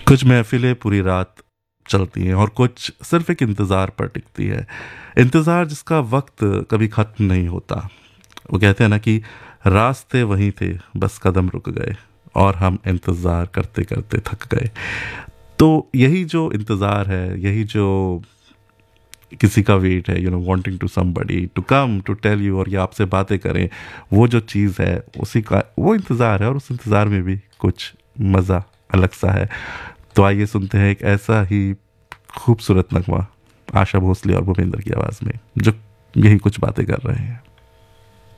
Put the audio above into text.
कुछ महफिलें पूरी रात चलती हैं और कुछ सिर्फ एक इंतज़ार पर टिकती है। इंतज़ार जिसका वक्त कभी ख़त्म नहीं होता। वो कहते हैं ना कि रास्ते वहीं थे, बस कदम रुक गए और हम इंतज़ार करते करते थक गए। तो यही जो इंतज़ार है, यही जो किसी का वेट है, wanting to somebody to come to tell you, और ये आपसे बातें करें, वो जो चीज़ है उसी का वो इंतज़ार है, और उस इंतज़ार में भी कुछ मज़ा अलग सा है। तो आइए सुनते हैं एक ऐसा ही खूबसूरत नगमा आशा भोसले और भूपेंद्र की आवाज़ में, जो यही कुछ बातें कर रहे हैं।